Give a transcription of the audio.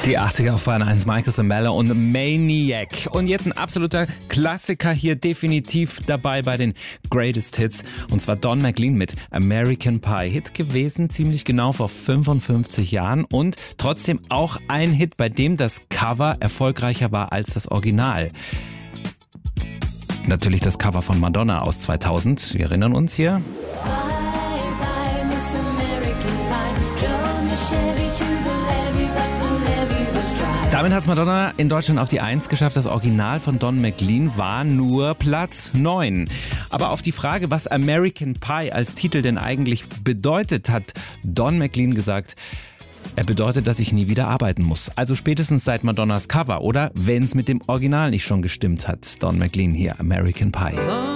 Die 80er auf Bayern 1, Michael Zambella und Maniac. Und jetzt ein absoluter Klassiker hier definitiv dabei bei den Greatest Hits. Und zwar Don McLean mit American Pie. Hit gewesen, ziemlich genau vor 55 Jahren. Und trotzdem auch ein Hit, bei dem das Cover erfolgreicher war als das Original. Natürlich das Cover von Madonna aus 2000. Wir erinnern uns hier. Damit hat es Madonna in Deutschland auf die 1 geschafft. Das Original von Don McLean war nur Platz 9. Aber auf die Frage, was American Pie als Titel denn eigentlich bedeutet, hat Don McLean gesagt, er bedeutet, dass ich nie wieder arbeiten muss. Also spätestens seit Madonnas Cover oder wenn es mit dem Original nicht schon gestimmt hat. Don McLean hier, American Pie.